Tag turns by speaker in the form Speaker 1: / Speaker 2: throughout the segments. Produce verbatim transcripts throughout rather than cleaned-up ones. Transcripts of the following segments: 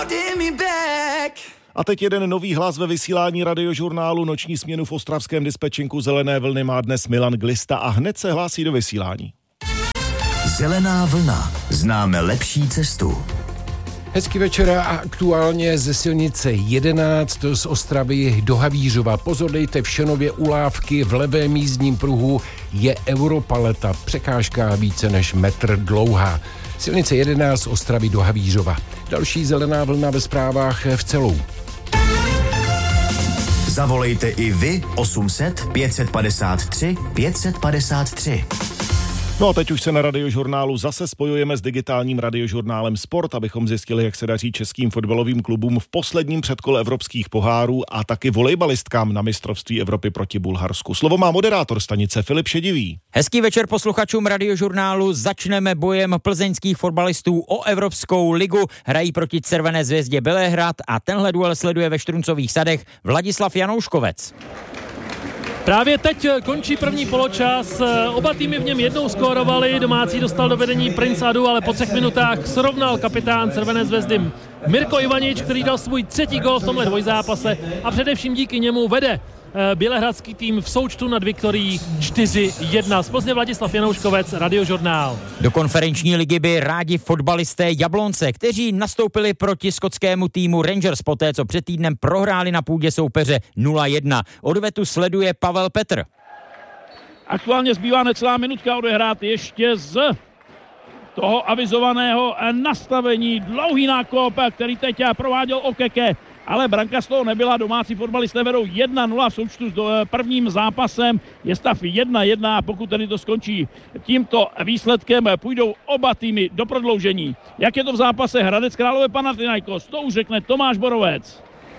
Speaker 1: A teď jeden nový hlas ve vysílání Radiožurnálu. Noční směnu v ostravském dispečinku Zelené vlny má dnes Milan Glista a hned se hlásí do vysílání.
Speaker 2: Zelená vlna. Známe lepší cestu.
Speaker 3: Hezký večer a aktuálně ze silnice jedenáct z Ostravy do Havířova. Pozor, dejte v Šenově u Lávky v levém jízdním pruhu je Europaleta. Překážka více než metr dlouhá. Silnice jedenáct z Ostravy do Havířova. Další zelená vlna ve zprávách v celou.
Speaker 2: Zavolejte i vy osm set pět padesát tři pět padesát tři.
Speaker 1: No a teď už se na Radiožurnálu zase spojujeme s digitálním radiožurnálem Sport, abychom zjistili, jak se daří českým fotbalovým klubům v posledním předkole evropských pohárů a taky volejbalistkám na mistrovství Evropy proti Bulharsku. Slovo má moderátor stanice Filip Šedivý.
Speaker 4: Hezký večer posluchačům Radiožurnálu. Začneme bojem plzeňských fotbalistů o Evropskou ligu. Hrají proti Červené zvězdě Bělehrad a tenhle duel sleduje ve Štruncových sadech Vladislav Janouškovec.
Speaker 5: Právě teď končí první poločas, oba týmy v něm jednou skórovali, domácí dostal do vedení Prince Adu, ale po třech minutách srovnal kapitán Červené zvezdy Mirko Ivanič, který dal svůj třetí gól v tomhle dvojzápase a především díky němu vede bělehradský tým v součtu nad Viktorií čtyři jedna. Z Plzně Vladislav Janouškovec, Radiožurnál.
Speaker 4: Do konferenční ligy by rádi fotbalisté Jablonce, kteří nastoupili proti skotskému týmu Rangers poté, co před týdnem prohráli na půdě soupeře nula jedna. Odvetu sleduje Pavel Petr.
Speaker 6: Aktuálně zbývá necelá minutka odehrát ještě z toho avizovaného nastavení. Dlouhý nákop, který teď prováděl Okeke. Ale branka z toho nebyla, domácí fotbalisté vedou jedna nula v součtu s prvním zápasem, je stav jedna jedna a pokud tedy to skončí tímto výsledkem, půjdou oba týmy do prodloužení. Jak je to v zápase Hradec Králové Panathinaikos, to už řekne Tomáš Borovec.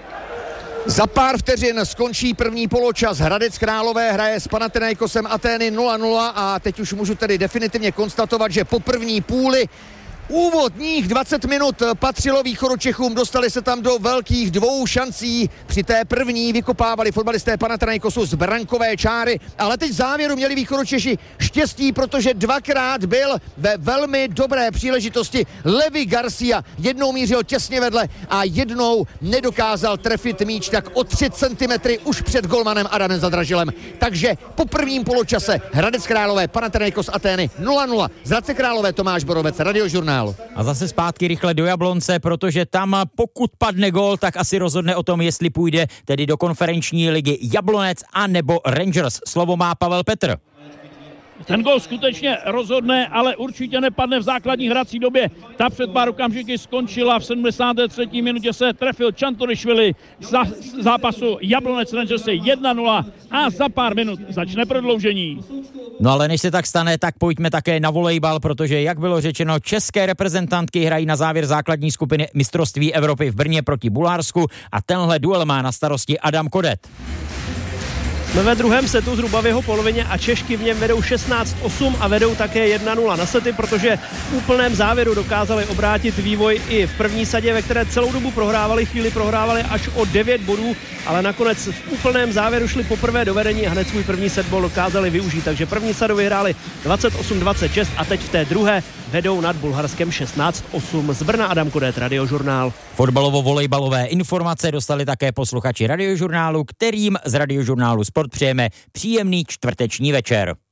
Speaker 7: Za pár vteřin skončí první poločas. Hradec Králové hraje s Panathinaikosem Atény nula nula a teď už můžu tedy definitivně konstatovat, že po první půli úvodních dvacet minut patřilo Východočechům, dostali se tam do velkých dvou šancí. Při té první vykopávali fotbalisté Panathinaikosu z brankové čáry, ale teď v závěru měli Východočeši štěstí, protože dvakrát byl ve velmi dobré příležitosti Levi Garcia. Jednou mířil těsně vedle a jednou nedokázal trefit míč tak o tři centimetry už před golmanem Adamem Zadražilem. Takže po prvním poločase Hradec Králové Panathinaikos Atény nula nula. Z Hradce Králové Tomáš Borovec, Radiožurnál.
Speaker 4: A zase zpátky rychle do Jablonce, protože tam pokud padne gól, tak asi rozhodne o tom, jestli půjde tedy do konferenční ligy Jablonec a nebo Rangers. Slovo má Pavel Petr.
Speaker 6: Ten gól skutečně rozhodne, ale určitě nepadne v základní hrací době. Ta před pár okamžiky skončila, v sedmdesáté třetí minutě se trefil Čantorišvili za zápasu Jablonec Rangers jedna nula a za pár minut začne prodloužení.
Speaker 4: No ale než se tak stane, tak pojďme také na volejbal, protože jak bylo řečeno, české reprezentantky hrají na závěr základní skupiny mistrovství Evropy v Brně proti Bulharsku a tenhle duel má na starosti Adam Kodet.
Speaker 8: Jsme ve druhém setu zhruba v jeho polovině a Češky v něm vedou šestnáct osm a vedou také jedna nula na sety, protože v úplném závěru dokázali obrátit vývoj i v první sadě, ve které celou dobu prohrávali, chvíli prohrávali až o devět bodů, ale nakonec v úplném závěru šli poprvé do vedení a hned svůj první setball dokázali využít, takže první sadu vyhráli dvacet osm dvacet šest a teď v té druhé vedou nad Bulharskem šestnáct osm. Z Brna Adam Kodet, Radiožurnál.
Speaker 4: Fotbalovo-volejbalové informace dostali také posluchači Radiožurnálu, kterým z Radiožurnálu Sport přejeme příjemný čtvrteční večer.